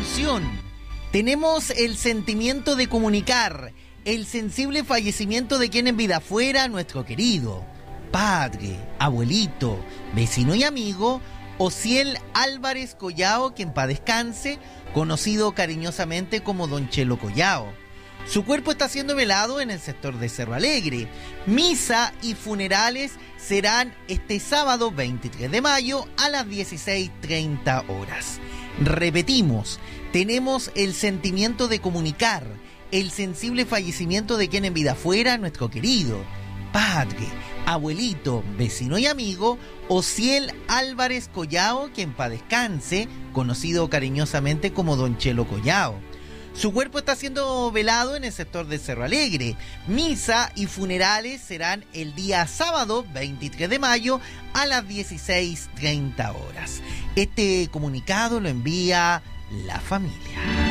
Atención, tenemos el sentimiento de comunicar el sensible fallecimiento de quien en vida fuera nuestro querido padre, abuelito, vecino y amigo Osiel Álvarez Collao, que en paz descanse, conocido cariñosamente como Don Chelo Collao. Su cuerpo está siendo velado en el sector de Cerro Alegre. Misa y funerales serán este sábado 23 de mayo a las 16:30 horas. Repetimos, tenemos el sentimiento de comunicar el sensible fallecimiento de quien en vida fuera nuestro querido padre, abuelito, vecino y amigo Osiel Álvarez Collao, que en paz descanse, conocido cariñosamente como Don Chelo Collao. Su cuerpo está siendo velado en el sector de Cerro Alegre. Misa y funerales serán el día sábado 23 de mayo a las 16:30 horas. Este comunicado lo envía la familia.